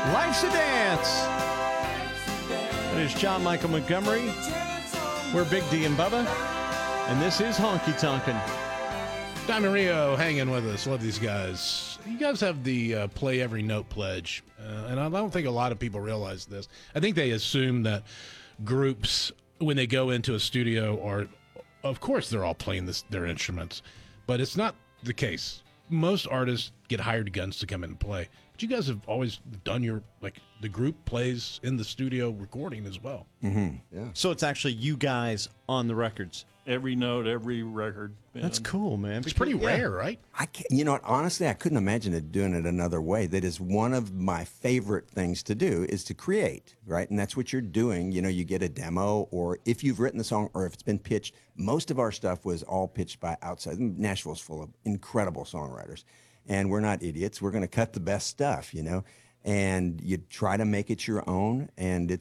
Life's a Dance. That is John Michael Montgomery. We're Big D and Bubba, and this is Honky Tonkin'. Diamond Rio hanging with us. Love these guys. You guys have the play every note pledge, and I don't think a lot of people realize this. I think they assume that groups, when they go into a studio, are, of course, they're all playing their instruments, but it's not the case. Most artists get hired guns to come in and play. But you guys have always done the group plays in the studio recording as well. Mm-hmm. Yeah. So it's actually you guys on the records. Every note, every record. That's cool, man. It's pretty rare, right? You know what? Honestly, I couldn't imagine doing it another way. That is one of my favorite things to do, is to create, right? And that's what you're doing. You know, you get a demo, or if you've written the song, or if it's been pitched. Most of our stuff was all pitched by outside. Nashville's full of incredible songwriters, and we're not idiots. We're going to cut the best stuff, you know, and you try to make it your own. And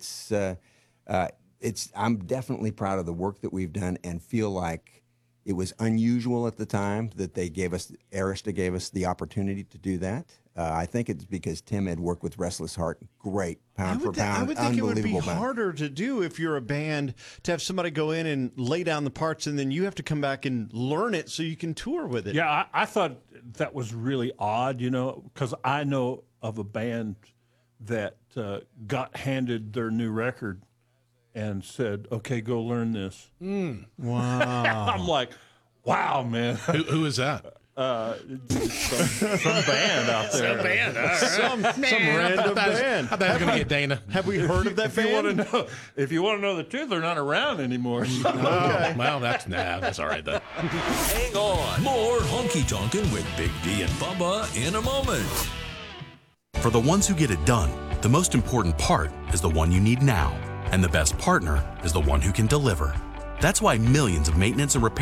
I'm definitely proud of the work that we've done, and feel like it was unusual at the time that Arista gave us the opportunity to do that. I think it's because Tim had worked with Restless Heart. Great, pound for pound, I would think it would be band. harder to do if you're a band, to have somebody go in and lay down the parts, and then you have to come back and learn it so you can tour with it. Yeah, I thought that was really odd, you know, because I know of a band that got handed their new record and said, "Okay, go learn this." Wow. I'm like, wow, man. Who is that? Some band out there. Some band, all right. Some random band. I thought I was going to get Dana. Have we heard of that band? If you want to know the truth, they're not around anymore. Okay. Well, that's all right then. Hang on. More Honky Tonkin' with Big D and Bubba in a moment. For the ones who get it done, the most important part is the one you need now. And the best partner is the one who can deliver. That's why millions of maintenance and repair